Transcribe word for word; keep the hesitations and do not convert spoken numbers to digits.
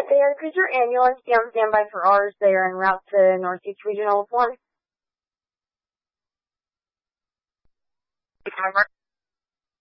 And could your ambulance be on standby for ours there en route to Northeast Regional one?